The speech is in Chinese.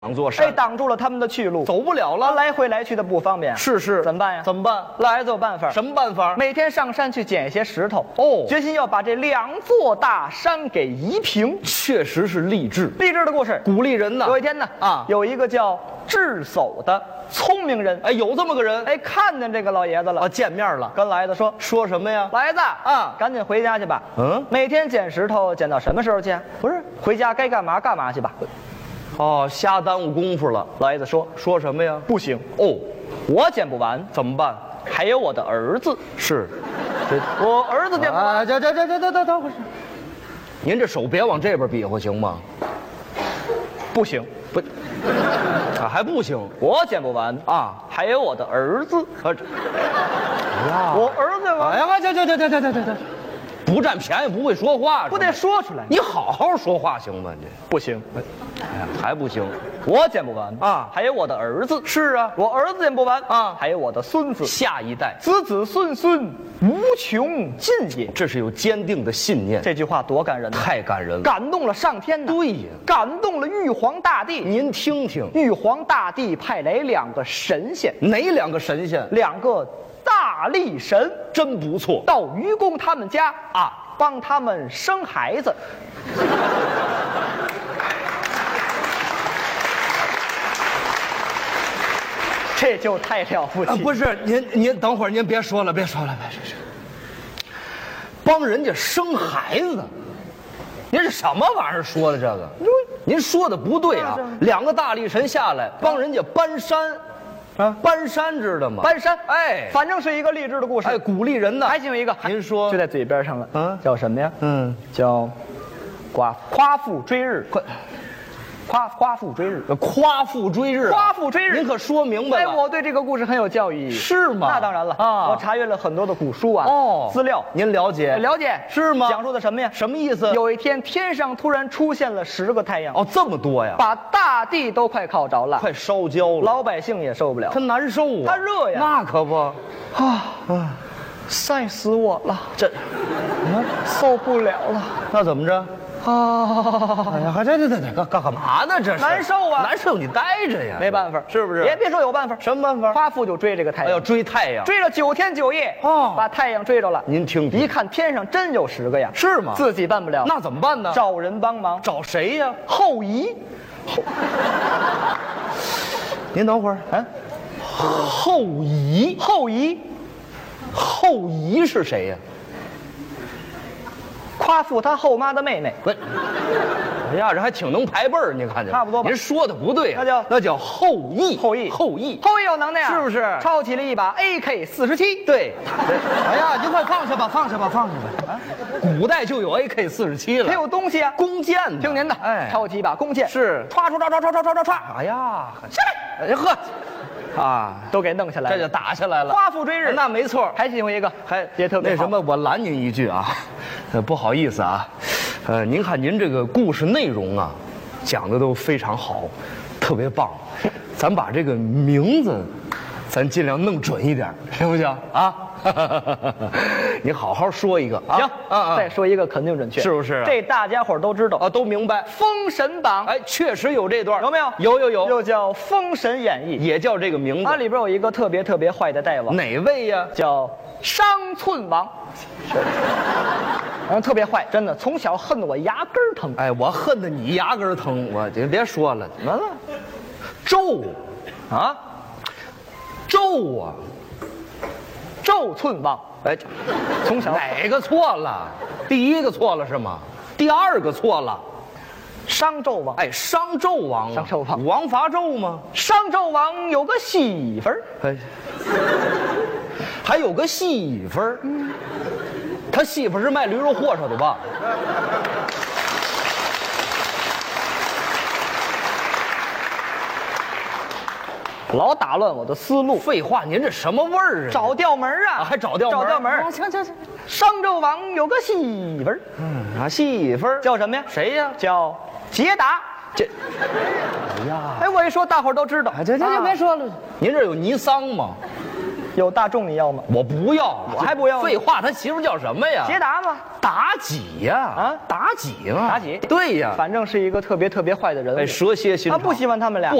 两座山， 挡住了他们的去路， 走不了了， 来回来去的不方便。 是， 怎么办呀？ 怎么办？ 来子有办法。 什么办法？ 每天上山去捡一些石头， 决心要把这2座大山给移平。 确实是励志的故事， 鼓励人呢。 有一天呢，有一个叫智叟的聪明人， 有这么个人， 看见这个老爷子了， 见面了， 跟来子说什么呀？ 来子赶紧回家去吧。每天捡石头捡到什么时候去？ 不是， 回家该干嘛干嘛去吧。 瞎耽误功夫了。 老爷子说什么呀？ 不行我捡不完， 怎么办？ 还有我的儿子。 是， 我儿子捡不完。 等会儿，您这手别往这边比划行吗？ 不行， 不，还不行。 我捡不完还有我的儿子。我儿子吗？ 行，不占便宜不会说话， 不得说出来。 你好好说话行吗？你不行， 还不行。 我捡不完还有我的儿子。 是啊， 我儿子捡不完还有我的孙子， 下一代， 子子孙孙无穷尽也。 这是有坚定的信念。 这句话多感人， 太感人了， 感动了上天呢。 对呀， 感动了玉皇大帝。 您听听， 玉皇大帝派来2个神仙。 哪2个神仙 ？2个大力神， 真不错。 到愚公他们家帮他们生孩子。这就太了不起。 不是您等会儿，您别说了。帮人家生孩子，您是什么玩意儿说的这个？您说的不对啊！2个大力神下来帮人家搬山。搬山知道吗？ 搬山，反正是一个励志的故事， 鼓励人的。 还有一个， 您说就在嘴边上了，叫什么呀？叫夸父追日，夸父追日， 夸父追日， 夸父追日。 您可说明白了。 我对这个故事很有教育意义。 是吗？ 那当然了我查阅了很多的古书资料。 您了解？ 了解。 是吗？ 讲述的什么呀？ 什么意思？ 有一天天上突然出现了10个太阳。 这么多呀！ 把大地都快烤着了， 快烧焦了， 老百姓也受不了。 他难受他热呀。 那可不， 晒死我了，受不了了。 那怎么着？哎呀，这干嘛呢？这是难受啊！ 难受，你待着呀， 没办法， 是不是？ 别说有办法， 什么办法？ 夸父就追这个太阳， 要追太阳， 追了9天9夜，把太阳追着了。 您听听， 一看天上真有10个呀， 是吗？ 自己办不了， 那怎么办呢？ 找人帮忙。 找谁呀？ 后羿。 您等会儿，后羿是谁呀？ 夸父他后妈的妹妹。 哎呀，这还挺能排辈儿，你看见？ 差不多吧。 您说的不对，那叫后羿。后羿有能耐啊， 是不是？ 抄起了一把 AK-47。 对。哎呀，您快放下吧。古代就有 AK-47了。 它有东西啊， 弓箭。 听您的，抄起一把弓箭， 是歘。 哎呀， 下来。 哎呀呵， 都给弄下来了， 这就打下来了。 夸父追日， 那没错。 还喜欢一个，也特别那什么，我拦您一句啊，不好意思啊，您看您这个故事内容啊，讲的都非常好，特别棒，咱把这个名字，咱尽量弄准一点，行不行啊？你好好说一个啊！ 行，再说一个肯定准确， 是不是？ 这大家伙都知道都明白。《 封神榜》 确实有这段， 有没有？ 有， 又叫《封神演义》， 也叫这个名字。 它里边有一个特别坏的大王， 哪位呀？ 叫商寸王。特别坏，真的，从小恨得我牙根疼。 我恨得你牙根疼，我就别说了。 怎么了？ 纣纣寸王。从小哪个错了？第1个错了是吗？第2个错了。 商纣王。 商纣王。王伐纣吗？ 商纣王有个媳妇儿。 还有个媳妇儿。他媳妇是卖驴肉货烧的吧？ 老打乱我的思路。 废话，您这什么味儿啊？ 找调门啊！ 还找调门？ 行。商纣王有个媳妇儿。 媳妇儿叫什么呀？ 谁呀？ 叫捷达。 哎呀！ 我一说大伙儿都知道。 这别说了。您这有尼桑吗？ 有大众你要吗？ 我不要， 我还不要。 废话，他媳妇叫什么呀？ 捷达吗？ 妲己呀！啊，妲己嘛。 妲己。 对呀。 反正是一个特别坏的人物。 哎，蛇蝎心肠。 他不喜欢他们俩。